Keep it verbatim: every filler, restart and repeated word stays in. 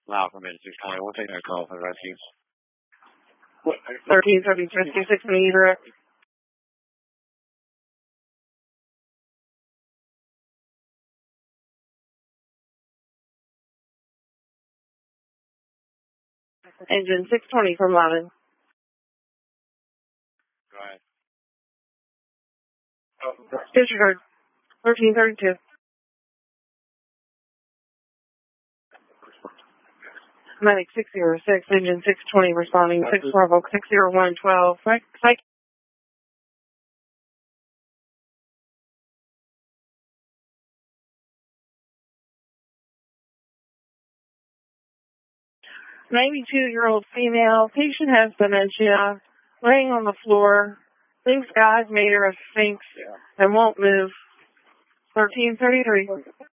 Loud from engine six twenty. We'll take that call for the rescue. thirteen thirty, rescue six twenty, direct. Engine six twenty from Loudon. Go ahead. Disregard. thirteen thirty-two. Medic six zero six, engine six twenty responding, six Bravo, six zero one twelve. Psych. ninety-two-year-old female, patient has dementia, laying on the floor, thinks God made her a sphinx and won't move. thirteen thirty-three.